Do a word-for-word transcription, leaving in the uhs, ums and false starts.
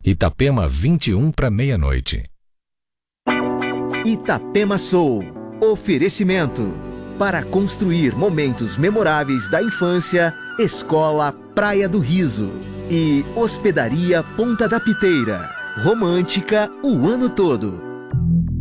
Itapema vinte e um para meia-noite. Itapema Soul. Oferecimento. Para construir momentos memoráveis da infância, Escola Praia do Riso. E Hospedaria Ponta da Piteira. Romântica o ano todo.